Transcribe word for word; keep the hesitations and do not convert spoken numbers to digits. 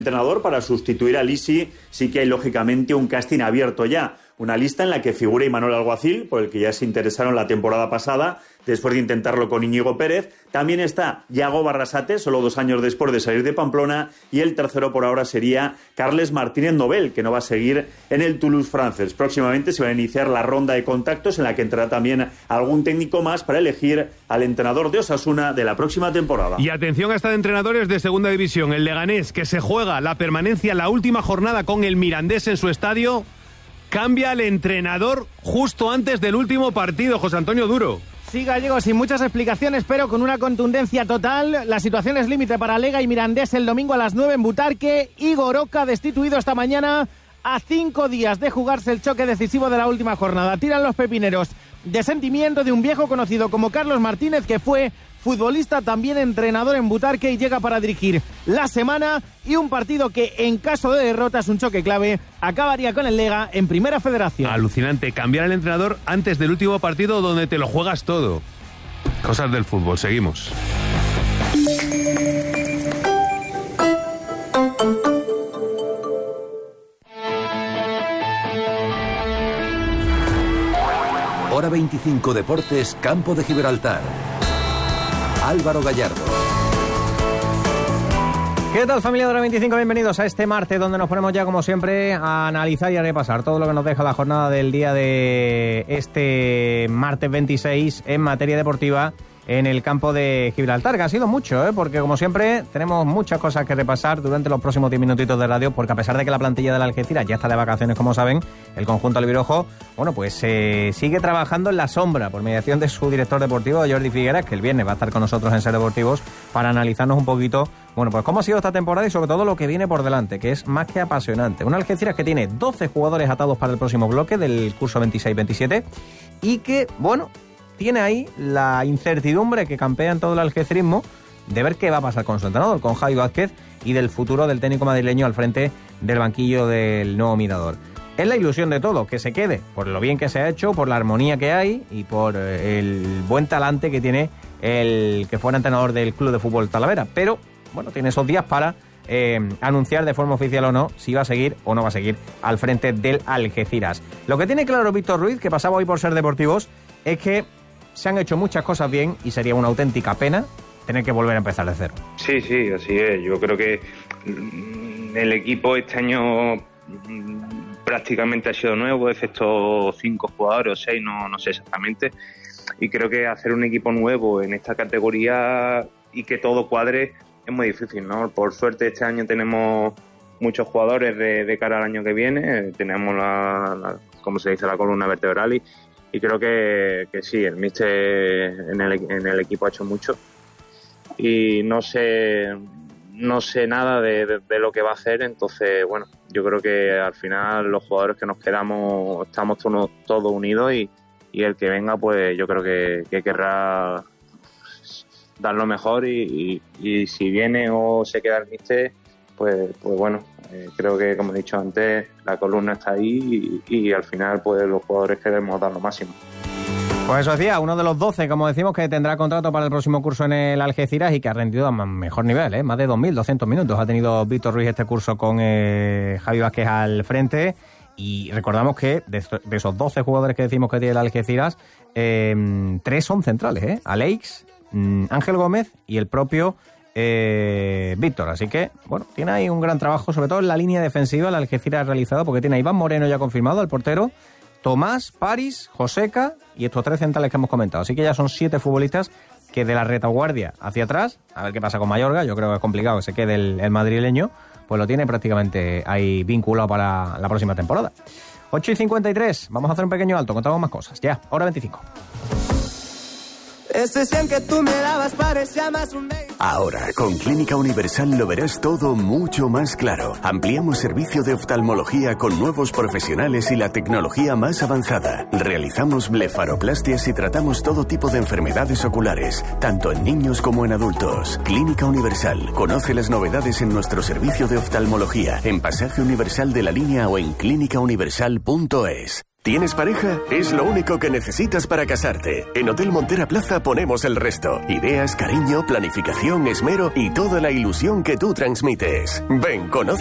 entrenador para sustituir a Lisi. Sí que hay lógicamente un casting abierto ya, una lista en la que figura Imanol Alguacil, por el que ya se interesaron la temporada pasada, después de intentarlo con Íñigo Pérez. También está Yago Barrasate, solo dos años después de salir de Pamplona, y el tercero por ahora sería Carles Martínez Nobel, que no va a seguir en el Toulouse Francés. Próximamente se va a iniciar la ronda de contactos en la que entrará también algún técnico más para elegir al entrenador de Osasuna de la próxima temporada. Y atención a esta de entrenadores de segunda división, el Leganés, que se juega la permanencia en la última jornada con el Mirandés en su estadio, cambia al entrenador justo antes del último partido, José Antonio Duro. Sí, Gallego, sin muchas explicaciones, pero con una contundencia total. La situación es límite para Lega y Mirandés el domingo a las nueve en Butarque. Igor Oca destituido esta mañana a cinco días de jugarse el choque decisivo de la última jornada. Tiran los pepineros de sentimiento de un viejo conocido como Carlos Martínez, que fue futbolista, también entrenador en Butarque, y llega para dirigir la semana y un partido que, en caso de derrota, es un choque clave, acabaría con el Lega en Primera Federación. Alucinante, cambiar al entrenador antes del último partido donde te lo juegas todo. Cosas del fútbol, seguimos. Hora veinticinco Deportes, Campo de Gibraltar. Álvaro Gallardo. ¿Qué tal, familia de Hora veinticinco? Bienvenidos a este martes, donde nos ponemos ya, como siempre, a analizar y a repasar todo lo que nos deja la jornada del día de este martes veintiséis en materia deportiva en el campo de Gibraltar, que ha sido mucho, ¿eh? Porque como siempre tenemos muchas cosas que repasar durante los próximos diez minutitos de radio, porque a pesar de que la plantilla del Algeciras ya está de vacaciones, como saben, el conjunto albirojo, bueno, pues eh, sigue trabajando en la sombra por mediación de su director deportivo, Jordi Figueras, que el viernes va a estar con nosotros en Ser Deportivos para analizarnos un poquito, bueno, pues cómo ha sido esta temporada y sobre todo lo que viene por delante, que es más que apasionante. Un Algeciras que tiene doce jugadores atados para el próximo bloque del curso veintiséis veintisiete y que, bueno, tiene ahí la incertidumbre que campea en todo el algecirismo de ver qué va a pasar con su entrenador, con Javi Vázquez, y del futuro del técnico madrileño al frente del banquillo del nuevo Mirador. Es la ilusión de todo, que se quede, por lo bien que se ha hecho, por la armonía que hay y por el buen talante que tiene el que fuera entrenador del Club de Fútbol Talavera. Pero, bueno, tiene esos días para eh, anunciar de forma oficial o no si va a seguir o no va a seguir al frente del Algeciras. Lo que tiene claro Víctor Ruiz, que pasaba hoy por Ser Deportivos, es que se han hecho muchas cosas bien y sería una auténtica pena tener que volver a empezar de cero. Sí, sí, así es. Yo creo que el equipo este año prácticamente ha sido nuevo, excepto cinco jugadores o seis, no, no sé exactamente. Y creo que hacer un equipo nuevo en esta categoría y que todo cuadre es muy difícil, ¿no? Por suerte este año tenemos muchos jugadores de, de cara al año que viene. Tenemos la, la, como se dice, la columna vertebral y Y creo que, que sí, el míster en el, en el equipo ha hecho mucho. Y no sé no sé nada de, de, de lo que va a hacer. Entonces, bueno, yo creo que al final los jugadores que nos quedamos estamos todos, todos unidos y, y el que venga, pues yo creo que, que querrá dar lo mejor. Y, y, y si viene o se queda el míster, pues, pues bueno, eh, creo que, como he dicho antes, la columna está ahí y, y al final pues los jugadores queremos dar lo máximo. Pues eso decía, uno de los doce, como decimos, que tendrá contrato para el próximo curso en el Algeciras y que ha rendido a mejor nivel, ¿eh? Más de dos mil doscientos minutos ha tenido Víctor Ruiz este curso con eh, Javi Vázquez al frente. Y recordamos que de, de esos doce jugadores que decimos que tiene el Algeciras, eh, tres son centrales, ¿eh? Aleix, Ángel Gómez y el propio Eh, Víctor, así que bueno, tiene ahí un gran trabajo, sobre todo en la línea defensiva el Algeciras realizado, porque tiene a Iván Moreno ya confirmado, el portero, Tomás, Paris, Joseca y estos tres centrales que hemos comentado, así que ya son siete futbolistas que de la retaguardia hacia atrás, a ver qué pasa con Mayorga, yo creo que es complicado que se quede el, el madrileño, pues lo tiene prácticamente ahí vinculado para la próxima temporada. Ocho y cincuenta y tres, vamos a hacer un pequeño alto, contamos más cosas, ya, hora veinticinco. Ese cien que tú me dabas parecía más un... Ahora, con Clínica Universal lo verás todo mucho más claro. Ampliamos servicio de oftalmología con nuevos profesionales y la tecnología más avanzada. Realizamos blefaroplastias y tratamos todo tipo de enfermedades oculares, tanto en niños como en adultos. Clínica Universal. Conoce las novedades en nuestro servicio de oftalmología en Pasaje Universal de la Línea o en clínica universal punto es. ¿Tienes pareja? Es lo único que necesitas para casarte. En Hotel Montera Plaza ponemos el resto. Ideas, cariño, planificación, esmero y toda la ilusión que tú transmites. Ven, conoce